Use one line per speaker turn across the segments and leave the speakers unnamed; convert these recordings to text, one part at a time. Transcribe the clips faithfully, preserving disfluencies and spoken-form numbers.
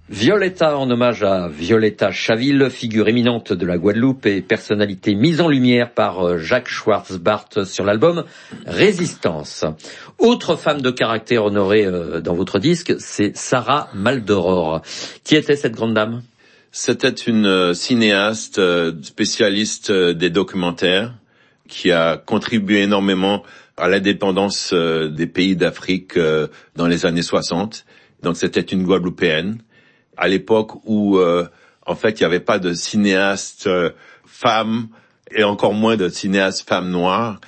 Violetta en hommage à Violetta Chaville, figure éminente de la Guadeloupe et personnalité mise en lumière par Jacques Schwarzbart sur l'album Résistance. Autre femme de caractère honorée dans votre disque, c'est Sarah Maldoror. Qui était cette grande dame ?
C'était une cinéaste spécialiste des documentaires qui a contribué énormément à l'indépendance des pays d'Afrique dans les années soixante. Donc c'était une Guadeloupéenne. À l'époque où, euh, en fait, il n'y avait pas de cinéaste euh, femme et encore moins de cinéaste femme noire.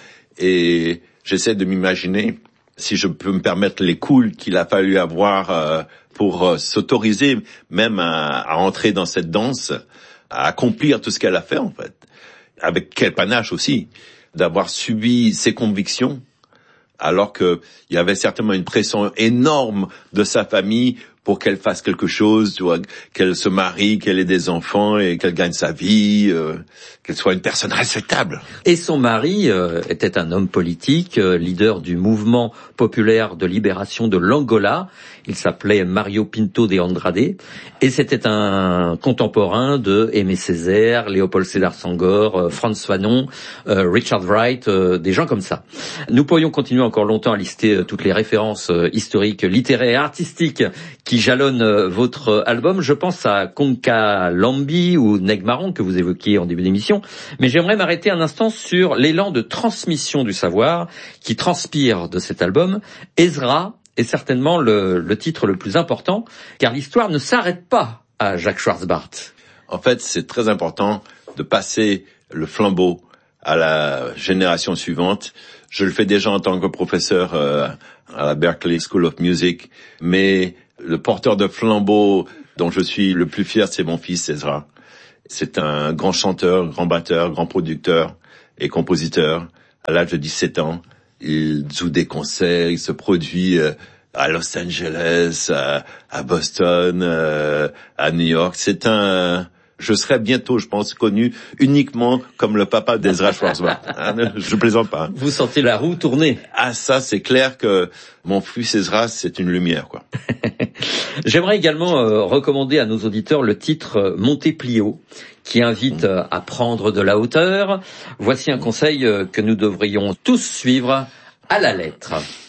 Et j'essaie de m'imaginer, si je peux me permettre, les couilles qu'il a fallu avoir euh, pour euh, s'autoriser même à, à entrer dans cette danse, à accomplir tout ce qu'elle a fait, en fait. Avec quel panache aussi, d'avoir subi ses convictions, alors qu'il y avait certainement une pression énorme de sa famille pour qu'elle fasse quelque chose, tu vois, qu'elle se marie, qu'elle ait des enfants et qu'elle gagne sa vie, euh, qu'elle soit une personne respectable.
Et son mari euh, était un homme politique, euh, leader du mouvement populaire de libération de l'Angola. Il s'appelait Mario Pinto de Andrade et c'était un contemporain de Aimé Césaire, Léopold Sédar Senghor, euh, Frantz Fanon, euh, Richard Wright, euh, des gens comme ça. Nous pourrions continuer encore longtemps à lister euh, toutes les références euh, historiques, littéraires et artistiques qui jalonnent euh, votre album. Je pense à Konka Lambi ou Neg Marron que vous évoquiez en début d'émission, mais j'aimerais m'arrêter un instant sur l'élan de transmission du savoir qui transpire de cet album. Ezra est certainement le, le titre le plus important, car l'histoire ne s'arrête pas à Jacques Schwarzbart.
En fait, c'est très important de passer le flambeau à la génération suivante. Je le fais déjà en tant que professeur euh, à la Berklee School of Music, mais le porteur de flambeau dont je suis le plus fier, c'est mon fils Ezra. C'est un grand chanteur, grand batteur, grand producteur et compositeur. À l'âge de dix-sept ans, il joue des concerts, il se produit euh, à Los Angeles, à, à Boston, euh, à New York. C'est un... Je serai bientôt, je pense, connu uniquement comme le papa d'Ezra Schwarzbart. Je plaisante pas.
Vous sentez la roue tourner.
Ah, ça, c'est clair que mon fils Ezra, c'est une lumière, quoi.
J'aimerais également euh, recommander à nos auditeurs le titre euh, Monteplio, qui invite euh, à prendre de la hauteur. Voici un conseil euh, que nous devrions tous suivre à la lettre.